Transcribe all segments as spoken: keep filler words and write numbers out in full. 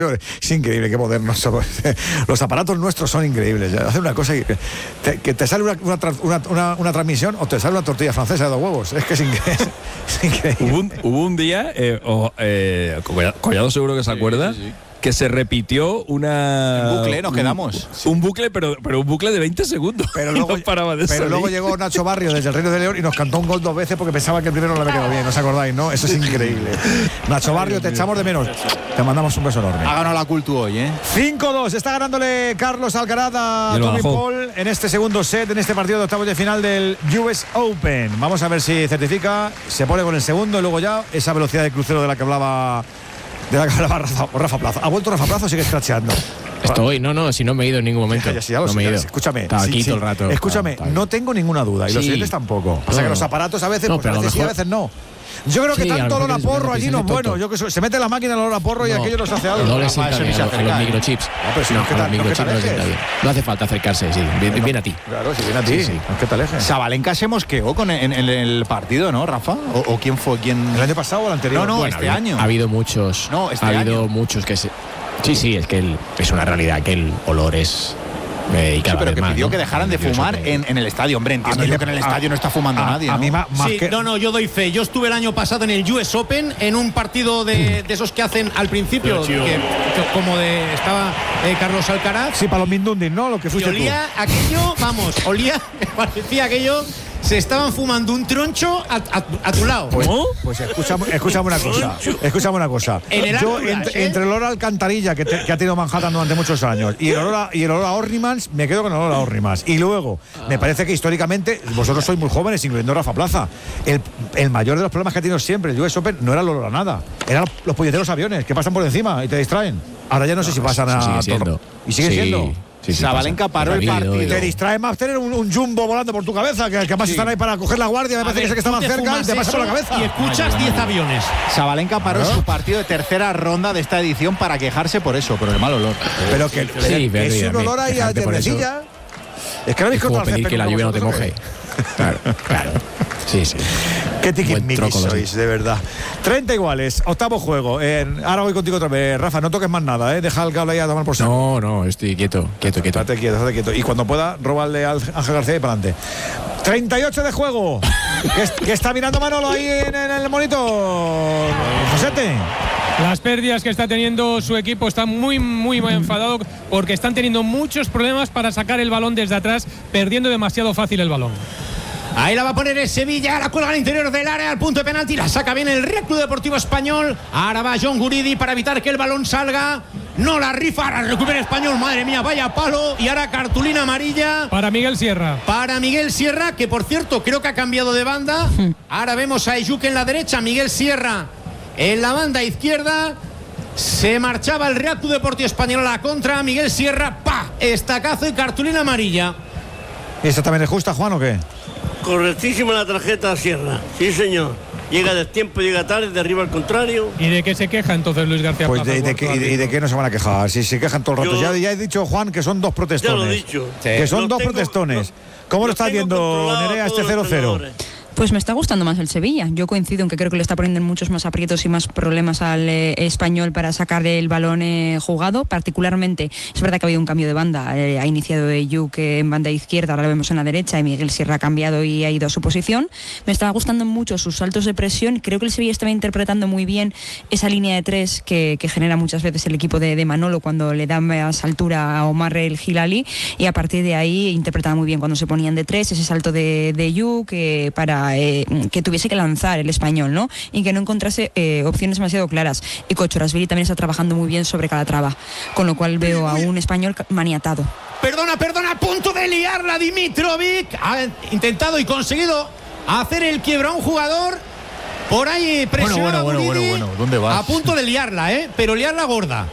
Es increíble, qué modernos somos. Los aparatos nuestros son increíbles. Hacen una cosa que te, que te sale una, una, una, una transmisión o te sale una tortilla francesa de dos huevos. Es que es increíble. Es increíble. Hubo, un, hubo un día, eh, oh, eh, Collado seguro que se acuerda, sí, sí, sí. que se repitió una... Un bucle, nos quedamos. Un, un bucle, pero, pero un bucle de veinte segundos. Pero luego, no paraba de pero luego llegó Nacho Barrio desde el Reino de León y nos cantó un gol dos veces porque pensaba que el primero no le había quedado bien. ¿No os acordáis, no? Eso es increíble. Nacho Barrio, te echamos de menos. Te mandamos un beso enorme. Ha ganado la Cultu hoy, ¿eh? cinco dos. Está ganándole Carlos Alcaraz a Tommy Paul en este segundo set, en este partido de octavos de final del U S Open. Vamos a ver si certifica. Se pone con el segundo y luego ya esa velocidad de crucero de la que hablaba... De la que hablaba Rafa, Rafa Plaza. ¿Ha vuelto Rafa Plaza o sigue scratcheando? Estoy, no, no, si no me he ido en ningún momento. Ya, ya, ya, no sé, me he ido. sé. Escúchame. Estaba aquí sí, todo sí. el rato. Escúchame, estaba, estaba. no tengo ninguna duda. Y los sí. siguientes tampoco. O sea no. que los aparatos a veces, no, pues a veces mejor... sí, a veces no. Yo creo que sí, tanto olor a porro allí no es bueno. Yo que so, se mete la máquina el olor a porro y no, aquello nos hace algo. No le sienta bien a los microchips. No, pero si no, es que los microchips no le sienta bien. No hace falta acercarse, sí. Viene bien a ti. Claro, si viene a ti. Sí, sí. No es que te alejes. Sabalenka se mosqueó con en, en el partido, ¿no, Rafa? ¿O, o quién fue? ¿Quién? ¿El año pasado o el anterior? No, no, bueno, este ha, año. Ha habido muchos. No, este ha habido año. muchos que se. Sí, sí, es que el, es una realidad que el olor es. Eh, y cada sí, pero vez que más, pidió ¿no? que dejaran de fumar en, en el estadio. Hombre, entiendo yo que en el estadio no está fumando a, nadie. A ¿no? mí más, más sí, que... no, no, yo doy fe. Yo estuve el año pasado en el U S Open en un partido de, de esos que hacen al principio, que, que, como de estaba eh, Carlos Alcaraz. Sí, para los Mindundis, ¿no? Lo que Y fuiste olía tú. aquello, vamos, olía, parecía aquello. Se estaban fumando un troncho a, a, a tu lado. Pues, pues escúchame, escúchame una cosa. Escúchame una cosa. En el Yo, Atlas, entre, ¿eh? entre el olor a alcantarilla que, te, que ha tenido Manhattan durante muchos años y el olor a, y el olor a Ornimans, me quedo con el olor a Ornimans. Y luego, ah. me parece que históricamente, vosotros sois muy jóvenes, incluyendo Rafa Plaza, el, el mayor de los problemas que ha tenido siempre el U S Open no era el olor a nada. Eran los puñeteros aviones que pasan por encima y te distraen. Ahora ya no, no sé si pasan a. Sigue siendo. Y sigue sí. siendo. Sí, sí, Sabalenka paró el partido. Te distrae más tener un, un jumbo volando por tu cabeza, que, que además sí. están ahí para coger la guardia, me parece ver, que, que está más cerca y te pasa por la cabeza. Y escuchas diez aviones. Sabalenka paró ¿no? su partido de tercera ronda de esta edición para quejarse por eso, por el mal olor. Pero que, sí, sí, que es un olor ahí a ternecilla. Es que no habéis cortado el césped. Que la lluvia no te moje. Claro, claro. Sí, sí. Qué tiquismiquis sois, de verdad. treinta iguales, octavo juego. Eh, ahora voy contigo otra vez. Rafa, no toques más nada, ¿eh? Deja el cable ahí a tomar por saco. No, no, estoy quieto, quieto, quieto. Estate quieto, estate quieto. Y cuando pueda, róbale al Ángel García y para adelante. treinta y ocho de juego. que, es, que está mirando Manolo ahí en, en el monitor. Josete. Las pérdidas que está teniendo su equipo están muy, muy, muy enfadado porque están teniendo muchos problemas para sacar el balón desde atrás, perdiendo demasiado fácil el balón. Ahí la va a poner el Sevilla, la cuelga al interior del área, al punto de penalti, la saca bien el Real Club Deportivo Español. Ahora va John Guridi para evitar que el balón salga. No la rifa, ahora recupera Español, madre mía, vaya palo. Y ahora cartulina amarilla. Para Miguel Sierra. Para Miguel Sierra, que por cierto creo que ha cambiado de banda. Ahora vemos a Ejuk en la derecha, Miguel Sierra en la banda izquierda. Se marchaba el Real Club Deportivo Español a la contra. Miguel Sierra, pa, estacazo y cartulina amarilla. ¿Y esta también es justa, Juan, o qué? Correctísima la tarjeta a Sierra, sí señor. Llega de tiempo, llega tarde, derriba al contrario. ¿Y de qué se queja entonces Luis García Pues Plaza? de, de, que, y, de, y de qué no se van a quejar, si se quejan todo el rato. Yo, ya, ya he dicho, Juan, que son dos protestones. Ya lo he dicho. Sí. Que son los dos tengo, protestones. los, ¿Cómo lo estás viendo, Nerea, este cero cero? Pues me está gustando más el Sevilla. Yo coincido en que creo que le está poniendo muchos más aprietos y más problemas al eh, Español para sacar el balón eh, jugado. Particularmente, es verdad que ha habido un cambio de banda. Eh, ha iniciado Ejuk en banda izquierda, ahora lo vemos en la derecha, y Miguel Sierra ha cambiado y ha ido a su posición. Me está gustando mucho sus saltos de presión. Creo que el Sevilla estaba interpretando muy bien esa línea de tres que, que genera muchas veces el equipo de, de Manolo cuando le da más altura a Omar el Hilali, y a partir de ahí interpretaba muy bien cuando se ponían de tres, ese salto de, de Ejuk eh, para Eh, que tuviese que lanzar el Español, ¿no? Y que no encontrase eh, opciones demasiado claras. Y Kochorashvili también está trabajando muy bien sobre Calatrava, con lo cual veo a un Español maniatado. Perdona, perdona, a punto de liarla Dimitrovic. Ha intentado y conseguido hacer el quiebro a un jugador. Por ahí presionado. Bueno, bueno, bueno, bueno, bueno. ¿Dónde vas? A punto de liarla, ¿eh? Pero liarla gorda.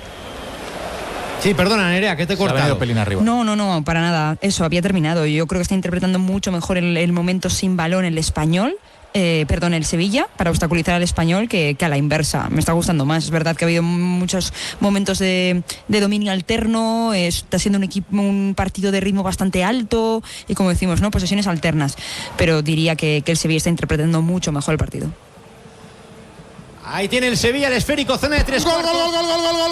Sí, perdona, Nerea, que te he cortado. Pelín arriba. No, no, no, para nada. Eso, había terminado. Yo creo que está interpretando mucho mejor el, el momento sin balón el Español. Eh, perdón, el Sevilla, para obstaculizar al Español, que, que a la inversa. Me está gustando más. Es verdad que ha habido muchos momentos de, de dominio alterno, eh, está siendo un equipo, un partido de ritmo bastante alto y, como decimos, ¿no?, posesiones alternas. Pero diría que, que el Sevilla está interpretando mucho mejor el partido. Ahí tiene el Sevilla, el esférico, zona de tres. ¡Gol, gol, gol, gol, gol, gol!